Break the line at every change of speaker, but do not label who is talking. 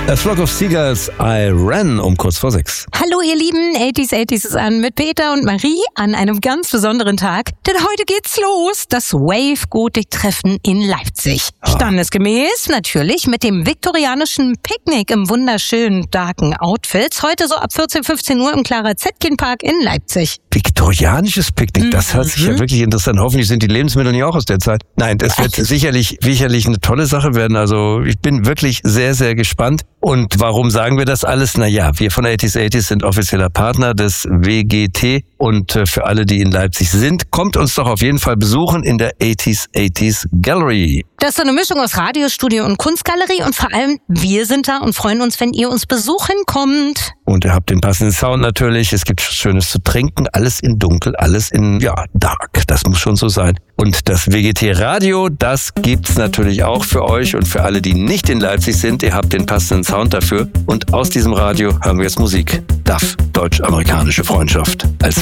A Flock of Seagulls, I Ran um kurz vor 6.
Hallo ihr Lieben, 80s ist an mit Peter und Marie an einem ganz besonderen Tag, denn heute geht's los, das Wave-Gotik-Treffen in Leipzig. Standesgemäß natürlich mit dem viktorianischen Picknick im wunderschönen, darken Outfits, heute so ab 14, 15 Uhr im Clara Zetkin Park in Leipzig.
Viktorianisches Picknick, das hört sich ja wirklich interessant. Hoffentlich sind die Lebensmittel nicht auch aus der Zeit. Nein, das wird sicherlich eine tolle Sache werden. Also ich bin wirklich sehr, sehr gespannt. Und warum sagen wir das alles? Naja, wir von 80s sind offizieller Partner des WGT. Und für alle, die in Leipzig sind, kommt uns doch auf jeden Fall besuchen in der 80s Gallery.
Das ist so eine Mischung aus Radiostudio und Kunstgalerie und vor allem wir sind da und freuen uns, wenn ihr uns besuchen kommt.
Und ihr habt den passenden Sound natürlich. Es gibt Schönes zu trinken. Alles in dunkel, alles in, dark. Das muss schon so sein. Und das WGT-Radio, das gibt's natürlich auch für euch und für alle, die nicht in Leipzig sind. Ihr habt den passenden Sound dafür. Und aus diesem Radio hören wir jetzt Musik. DAF, Deutsch-Amerikanische Freundschaft, als